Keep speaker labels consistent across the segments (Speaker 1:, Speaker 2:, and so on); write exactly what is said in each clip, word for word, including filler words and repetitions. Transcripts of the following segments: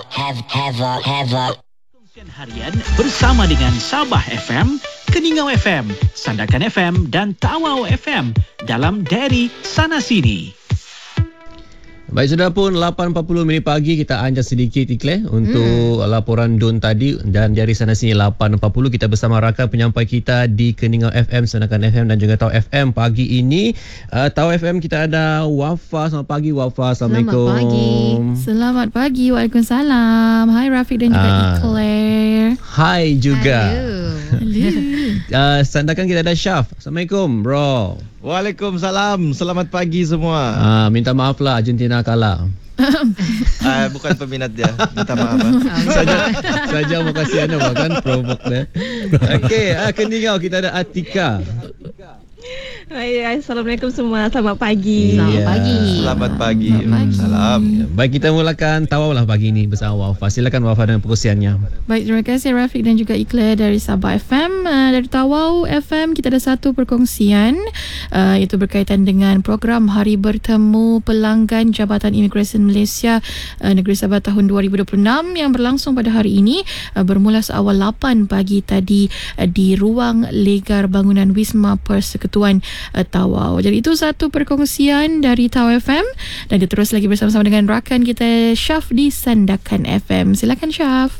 Speaker 1: have have a have a
Speaker 2: harian bersama dengan Sabah F M, Keningau F M, Sandakan F M dan Tawau F M dalam Dari Sana Sini.
Speaker 3: Baik, sudah pun lapan empat puluh minit pagi, kita anjak sedikit iklan untuk hmm. laporan Don tadi, dan dari sana sini lapan empat puluh kita bersama rakan penyampai kita di Keningau F M, Sandakan F M dan juga Tawau F M pagi ini. Uh, Tawau F M kita ada Wafa. Selamat pagi Wafa. Assalamualaikum.
Speaker 4: Selamat pagi. Selamat pagi. Waalaikumsalam. Hai Rafiq dan juga uh, Eclair.
Speaker 3: Hai juga.
Speaker 4: Hello.
Speaker 3: uh, Sandakan kita ada Syaf. Assalamualaikum bro.
Speaker 5: Waalaikumsalam. Selamat pagi semua.
Speaker 3: Uh, minta maaf lah Argentina kalah.
Speaker 5: uh, bukan peminat dia. Minta maaf.
Speaker 3: saja saja mau kasih anda makan provoke dia. Okey, uh, Keningau kita ada Atika.
Speaker 6: Hai, Assalamualaikum semua. Selamat pagi.
Speaker 4: Selamat yeah. pagi.
Speaker 5: Selamat pagi.
Speaker 4: Selamat pagi.
Speaker 5: Salam.
Speaker 3: Baik, kita mulakan Tawau lah pagi ini bersama Wafa. Silakan Wafa dengan perkongsiannya.
Speaker 4: Baik, terima kasih Rafiq dan juga Eclair dari Sabah F M. Uh, dari Tawau F M kita ada satu perkongsian, uh, iaitu berkaitan dengan program Hari Bertemu Pelanggan Jabatan Imigresen Malaysia uh, Negeri Sabah tahun dua ribu dua puluh enam yang berlangsung pada hari ini, uh, bermula seawal lapan pagi tadi uh, di ruang legar bangunan Wisma Persekutuan uh, Tawau. Jadi itu satu perkongsian dari Tawau F M, dan kita terus lagi bersama-sama dengan rakan kita Syaf di Sandakan F M. Silakan Syaf.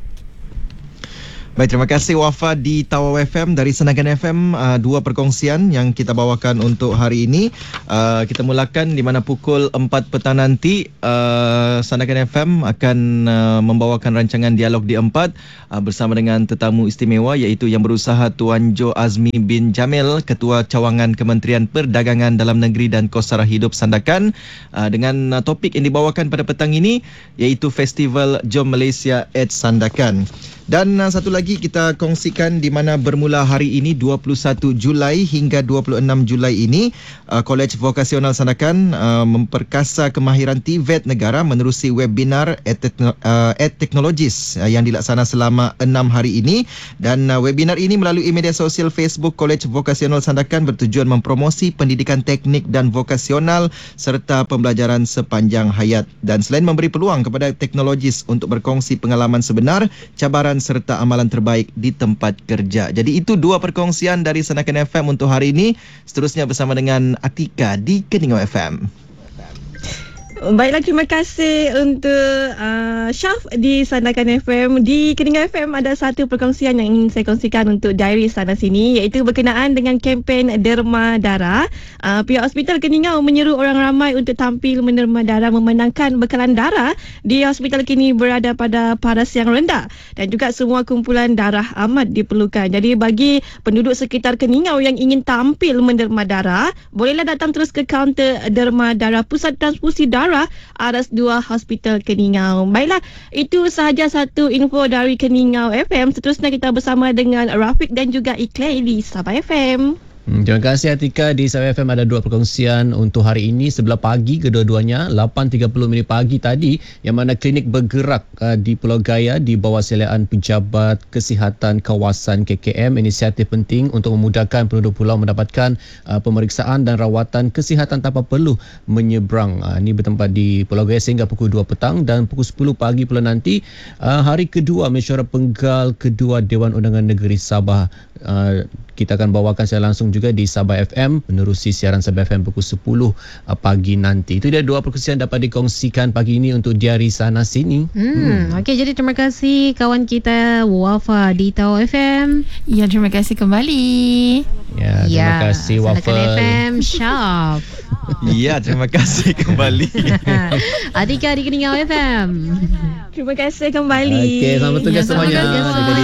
Speaker 5: Baik, terima kasih Wafa di Tawau F M. Dari Sandakan F M, uh, dua perkongsian yang kita bawakan untuk hari ini. Uh, kita mulakan di mana pukul empat petang nanti, uh, Sandakan F M akan uh, membawakan rancangan Dialog di empat uh, bersama dengan tetamu istimewa, iaitu Yang Berusaha Tuan Jo Azmi bin Jamil, Ketua Cawangan Kementerian Perdagangan Dalam Negeri dan Kos Sara Hidup Sandakan, uh, dengan uh, topik yang dibawakan pada petang ini, iaitu Festival Jom Malaysia at Sandakan. Dan uh, satu lagi kita kongsikan di mana bermula hari ini dua puluh satu Julai hingga dua puluh enam Julai ini, uh, Kolej Vokasional Sandakan uh, memperkasa kemahiran T V E T negara menerusi webinar Ed Technologies uh, yang dilaksana selama enam hari ini. Dan uh, webinar ini melalui media sosial Facebook Kolej Vokasional Sandakan bertujuan mempromosi pendidikan teknik dan vokasional serta pembelajaran sepanjang hayat. Dan selain memberi peluang kepada teknologis untuk berkongsi pengalaman sebenar, cabaran serta amalan terbaik di tempat kerja. Jadi itu dua perkongsian dari Sandakan F M untuk hari ini. Seterusnya bersama dengan Atika di Keningau F M.
Speaker 6: Baiklah, terima kasih untuk uh, Syaf di Sandakan F M. Di Keningau F M ada satu perkongsian yang ingin saya kongsikan untuk Diary Sana Sini, iaitu berkenaan dengan kempen derma darah. Uh, pihak Hospital Keningau menyeru orang ramai untuk tampil menderma darah memenangkan bekalan darah di hospital kini berada pada paras yang rendah, dan juga semua kumpulan darah amat diperlukan. Jadi bagi penduduk sekitar Keningau yang ingin tampil menderma darah, bolehlah datang terus ke kaunter derma darah Pusat Transfusi Darah Aras dua Hospital Keningau. Baiklah, itu sahaja satu info dari Keningau F M. Seterusnya kita bersama dengan Rafiq dan juga Eclair di Sabah F M.
Speaker 3: Hmm, terima kasih Atika. Di Sabah F M ada dua perkongsian untuk hari ini sebelah pagi, kedua-duanya lapan tiga puluh minit pagi tadi, yang mana klinik bergerak uh, di Pulau Gaya di bawah seliaan Pejabat Kesihatan Kawasan K K M. Inisiatif penting untuk memudahkan penduduk pulau mendapatkan uh, pemeriksaan dan rawatan kesihatan tanpa perlu menyeberang. Uh, ini bertempat di Pulau Gaya sehingga pukul dua petang, dan pukul sepuluh pagi pula nanti uh, hari kedua mesyuarat penggal kedua Dewan Undangan Negeri Sabah. Uh, kita akan bawakan secara langsung juga di Sabah F M menerusi siaran Sabah F M pukul sepuluh uh, pagi nanti. Itu dia dua perkongsian dapat dikongsikan pagi ini untuk Diary Sana Sini.
Speaker 7: Hmm, hmm. Okey, jadi terima kasih kawan kita Wafa di Tawau F M.
Speaker 4: Ya, terima kasih kembali.
Speaker 3: Ya, terima
Speaker 7: ya,
Speaker 3: kasih Wafa.
Speaker 7: Sandakan F M Syaf.
Speaker 5: Ya, terima kasih kembali.
Speaker 7: Atika di Keningau F M.
Speaker 6: Terima kasih kembali.
Speaker 3: Okey, selamat tugas
Speaker 4: Ya, selamat
Speaker 3: semuanya.
Speaker 4: tugas semua.